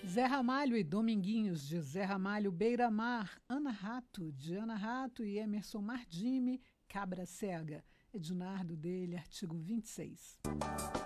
Zé Ramalho e Dominguinhos, de Zé Ramalho, Beira-Mar, Ana Rato, de Ana Rato e Emerson Mardini, Cabra Cega, Ednardo dele, artigo 26.